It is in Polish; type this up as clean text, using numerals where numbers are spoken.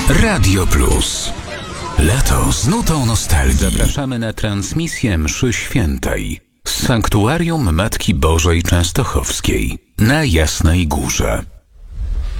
Radio Plus. Lato z nutą nostalgii. Zapraszamy na transmisję mszy świętej z Sanktuarium Matki Bożej Częstochowskiej na Jasnej Górze.